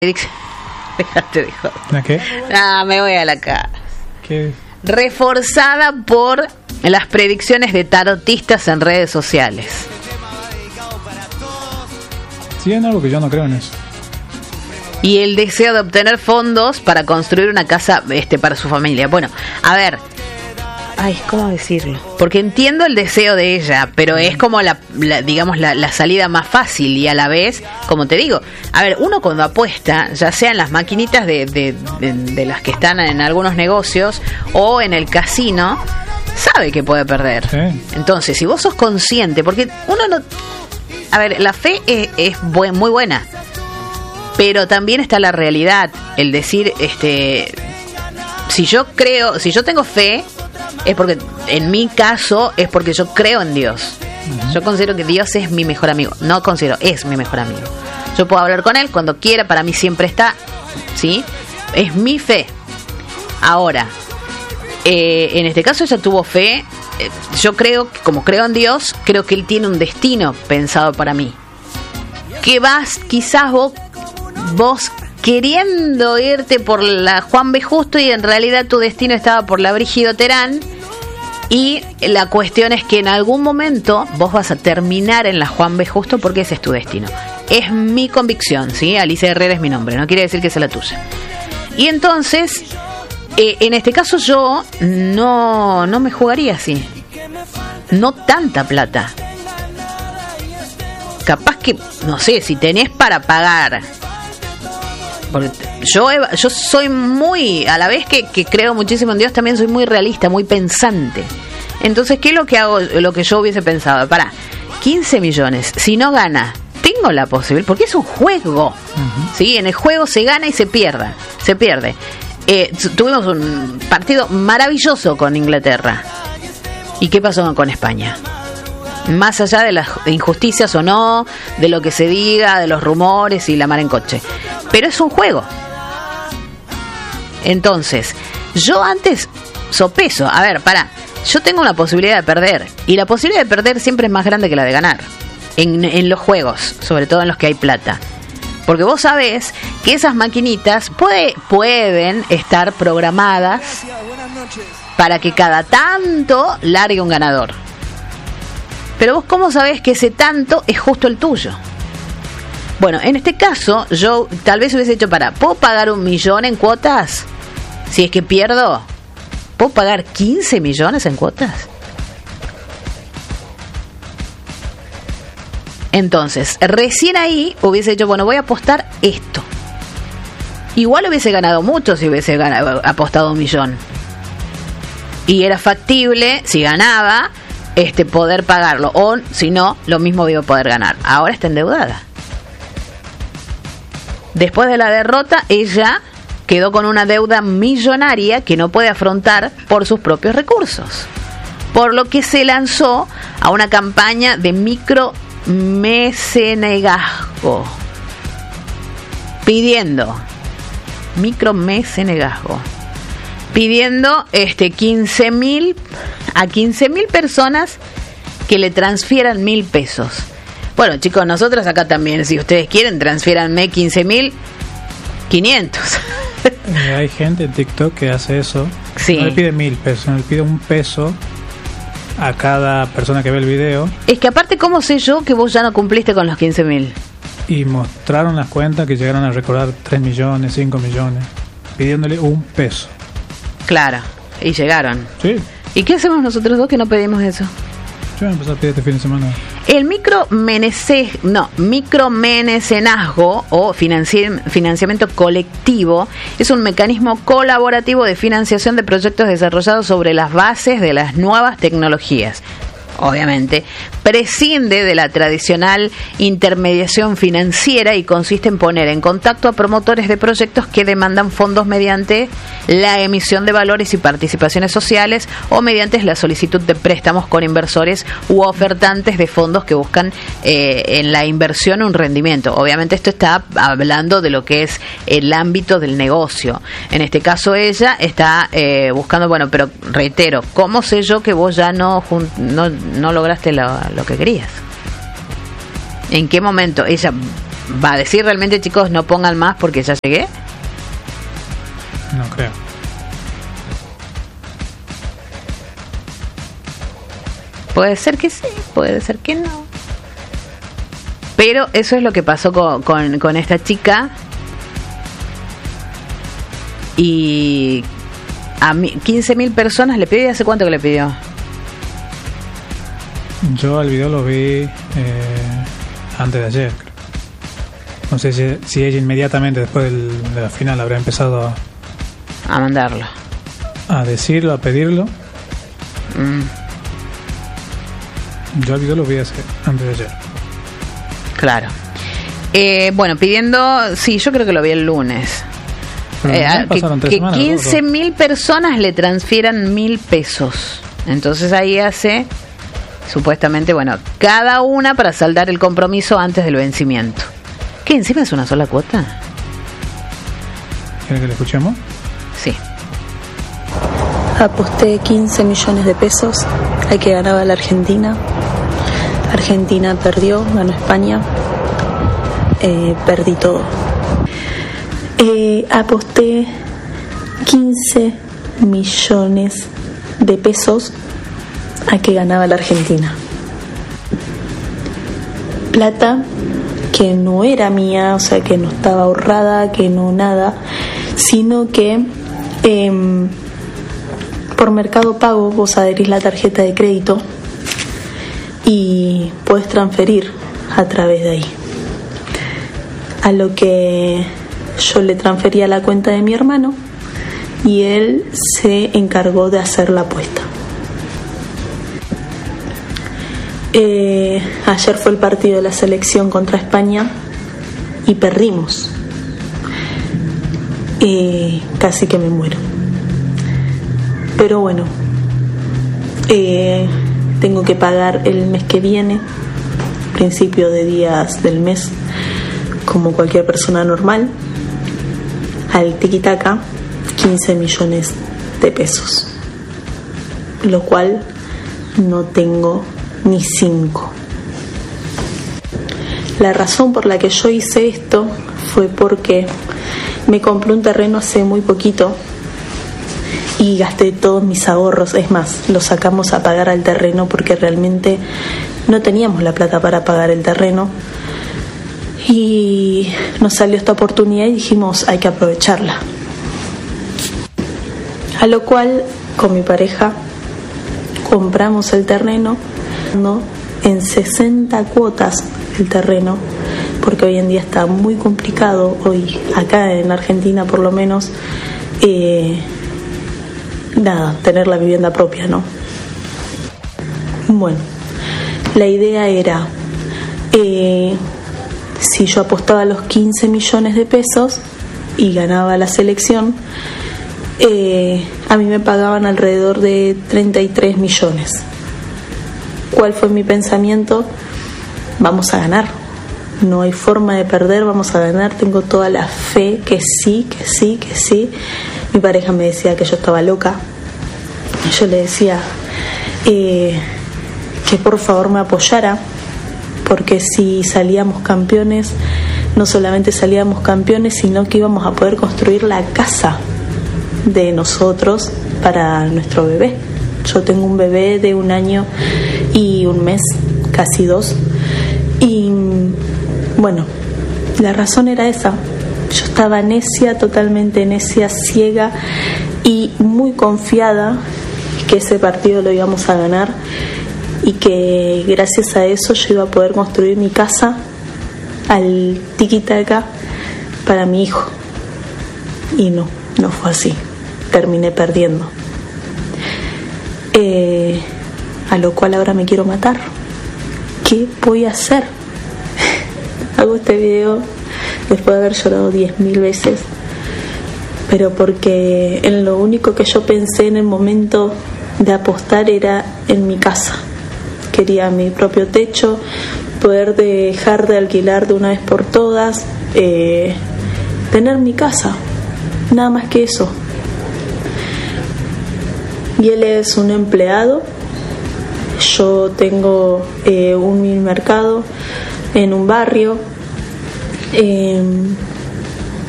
Te dijo. ¿La qué? Me voy a la casa. ¿Qué? Reforzada por las predicciones de tarotistas en redes sociales. Sí, es algo que yo no creo en eso. Y el deseo de obtener fondos para construir una casa para su familia. Bueno, a ver. Ay, ¿cómo decirlo? Porque entiendo el deseo de ella, pero es como la salida más fácil y a la vez, como te digo, a ver, uno cuando apuesta, ya sea en las maquinitas de las que están en algunos negocios o en el casino, sabe que puede perder. Sí. Entonces, si vos sos consciente, porque uno no... A ver, la fe es muy buena, pero también está la realidad, el decir, si yo tengo fe, es porque, en mi caso, es porque yo creo en Dios. Uh-huh. Yo considero que Dios es mi mejor amigo. No considero, es mi mejor amigo. Yo puedo hablar con Él cuando quiera, para mí siempre está, ¿sí? Es mi fe. Ahora, en este caso ella tuvo fe. Yo creo, como creo en Dios, creo que Él tiene un destino pensado para mí. Que quizás vos queriendo irte por la Juan B. Justo y en realidad tu destino estaba por la Brígido Terán, y la cuestión es que en algún momento vos vas a terminar en la Juan B. Justo porque ese es tu destino. Es mi convicción, ¿sí? Alicia Herrera es mi nombre, no quiere decir que sea la tuya. Y entonces, en este caso yo no me jugaría así. No tanta plata. Capaz que, no sé, si tenés para pagar... Porque yo soy muy, a la vez que creo muchísimo en Dios, también soy muy realista, muy pensante. Entonces, ¿qué es lo que hago? Lo que yo hubiese pensado, 15 millones, si no gana, tengo la posibilidad, porque es un juego, uh-huh. ¿Sí? En el juego se gana y se pierde. Tuvimos un partido maravilloso con Inglaterra. ¿Y qué pasó con España? Más allá de las injusticias o no, de lo que se diga, de los rumores y la mar en coche. Pero es un juego. Entonces, yo antes sopeso. A ver, yo tengo una posibilidad de perder. Y la posibilidad de perder siempre es más grande que la de ganar. En los juegos, sobre todo en los que hay plata. Porque vos sabés que esas maquinitas pueden estar programadas para que cada tanto largue un ganador. Pero vos, ¿cómo sabés que ese tanto es justo el tuyo? Bueno, en este caso, yo tal vez hubiese dicho, ¿puedo pagar 1 millón en cuotas? Si es que pierdo, ¿puedo pagar 15 millones en cuotas? Entonces, recién ahí hubiese dicho, voy a apostar esto. Igual hubiese ganado mucho si hubiese apostado 1 millón. Y era factible, si ganaba, poder pagarlo. O, si no, lo mismo iba a poder ganar. Ahora está endeudada. Después de la derrota, ella quedó con una deuda millonaria que no puede afrontar por sus propios recursos. Por lo que se lanzó a una campaña de micromecenazgo. Pidiendo 15.000 a 15.000 personas que le transfieran 1.000 pesos. Bueno, chicos, nosotros acá también, si ustedes quieren, transfiéranme 15.500. Hay gente en TikTok que hace eso. Sí. No le pide 1.000 pesos, no le pide 1 peso a cada persona que ve el video. Es que aparte, ¿cómo sé yo que vos ya no cumpliste con los 15.000? Y mostraron las cuentas que llegaron a recordar 3 millones, 5 millones, pidiéndole 1 peso. Claro, y llegaron. Sí. ¿Y qué hacemos nosotros dos que no pedimos eso? Yo voy a empezar a pedir este fin de semana. El micromecenazgo o financiamiento colectivo es un mecanismo colaborativo de financiación de proyectos desarrollados sobre las bases de las nuevas tecnologías. Obviamente, prescinde de la tradicional intermediación financiera y consiste en poner en contacto a promotores de proyectos que demandan fondos mediante la emisión de valores y participaciones sociales o mediante la solicitud de préstamos con inversores u ofertantes de fondos que buscan en la inversión un rendimiento. Obviamente esto está hablando de lo que es el ámbito del negocio. En este caso ella está buscando, pero reitero, ¿cómo sé yo que vos ya no lograste lo que querías? ¿En qué momento? Ella va a decir realmente, chicos, no pongan más porque ya llegué. No creo. Puede ser que sí, puede ser que no. Pero eso es lo que pasó con esta chica. Y a 15.000 personas le pidió. ¿Y hace cuánto que le pidió? Yo el video lo vi antes de ayer. No sé si ella inmediatamente después de la final habrá empezado a mandarlo, a decirlo, a pedirlo. Yo el video lo vi antes de ayer. Claro. Bueno, pidiendo... Sí, yo creo que lo vi el lunes. Que 15.000 personas le transfieran 1.000 pesos. Entonces ahí hace... Supuestamente, bueno, cada una para saldar el compromiso antes del vencimiento. ¿Qué? ¿Encima es una sola cuota? ¿Quieren que lo escuchemos? Sí. Aposté 15 millones de pesos a que ganaba la Argentina. Argentina perdió, ganó España. Perdí todo. Aposté 15 millones de pesos a que ganaba la Argentina. Plata que no era mía, o sea, que no estaba ahorrada, que no nada, sino que por Mercado Pago vos adherís la tarjeta de crédito y podés transferir a través de ahí. A lo que yo le transferí a la cuenta de mi hermano y él se encargó de hacer la apuesta. Ayer fue el partido de la selección contra España y perdimos. Casi que me muero. Pero bueno, tengo que pagar el mes que viene, principio de días del mes, como cualquier persona normal, al tiquitaca 15 millones de pesos, lo cual no tengo ni 5. La razón por la que yo hice esto fue porque me compré un terreno hace muy poquito y gasté todos mis ahorros. Es más, lo sacamos a pagar al terreno porque realmente no teníamos la plata para pagar el terreno. Y nos salió esta oportunidad y dijimos, hay que aprovecharla. A lo cual, con mi pareja, compramos el terreno, ¿no?, en 60 cuotas el terreno, porque hoy en día está muy complicado, hoy acá en Argentina por lo menos, tener la vivienda propia, ¿no? Bueno, la idea era, si yo apostaba los 15 millones de pesos y ganaba la selección, a mí me pagaban alrededor de 33 millones. ¿Cuál fue mi pensamiento? Vamos a ganar, no hay forma de perder, vamos a ganar, tengo toda la fe que sí. Mi pareja me decía que yo estaba loca. Yo le decía que por favor me apoyara, porque si salíamos campeones, no solamente salíamos campeones, sino que íbamos a poder construir la casa de nosotros para nuestro bebé. Yo tengo un bebé de 1 año y 1 mes, casi 2. Y bueno, la razón era esa. Yo estaba necia, totalmente necia, ciega y muy confiada que ese partido lo íbamos a ganar y que gracias a eso yo iba a poder construir mi casa al tiquitaca para mi hijo. Y no fue así. Terminé perdiendo. A lo cual ahora me quiero matar. ¿Qué voy a hacer? Hago este video después de haber llorado 10.000 veces, pero porque en lo único que yo pensé en el momento de apostar era en mi casa. Quería mi propio techo, poder dejar de alquilar de una vez por todas, tener mi casa, nada más que eso. Y él es un empleado. Yo tengo un mini mercado en un barrio Eh,